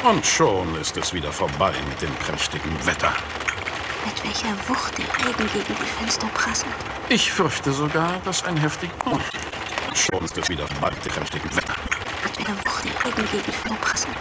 Und schon ist es wieder vorbei mit dem prächtigen Wetter. Mit welcher Wucht die Regen gegen die Fenster prasseln. Ich fürchte sogar, dass ein heftiger... Schon ist es wieder vorbei mit dem prächtigen Wetter. Mit welcher Wucht die Regen gegen die Fenster prasseln.